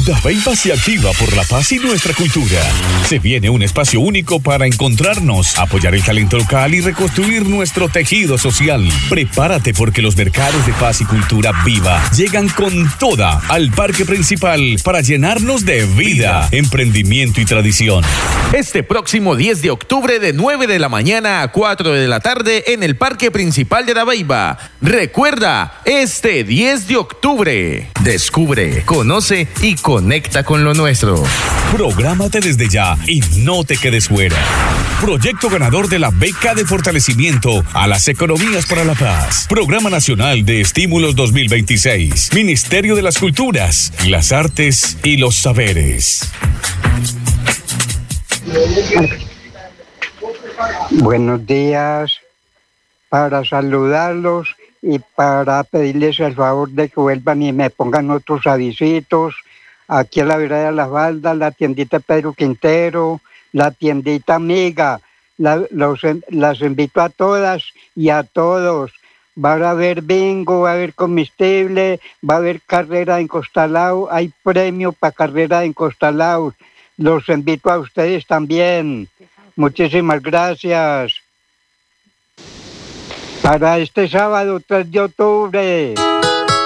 Dabeiba se activa por la paz y nuestra cultura. Se viene un espacio único para encontrarnos, apoyar el talento local y reconstruir nuestro tejido social. Prepárate porque los mercados de paz y cultura viva llegan con toda al parque principal para llenarnos de vida, emprendimiento y tradición. Este próximo 10 de octubre de 9 de la mañana a 4 de la tarde en el parque principal de Dabeiba. Recuerda, este 10 de octubre. Descubre, conoce y conecta con lo nuestro. Prográmate desde ya y no te quedes fuera. Proyecto ganador de la beca de fortalecimiento a las economías para la paz. Programa Nacional de Estímulos 2026. Ministerio de las Culturas, las Artes y los Saberes. Buenos días, para saludarlos y para pedirles el favor de que vuelvan y me pongan otros avisitos. Aquí a la vereda de las Baldas, la tiendita Pedro Quintero, la tiendita Amiga, las invito a todas y a todos. Va a haber bingo, va a haber comestible, va a haber carrera en Costalao, hay premio para carrera en Costalao. Los invito a ustedes también. Muchísimas gracias. Para este sábado 3 de octubre.